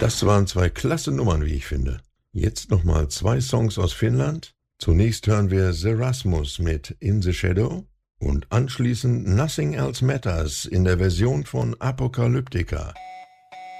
Das waren zwei klasse Nummern, wie ich finde. Jetzt nochmal zwei Songs aus Finnland. Zunächst hören wir Zerasmus mit In the Shadow und anschließend Nothing Else Matters in der Version von Apocalyptica.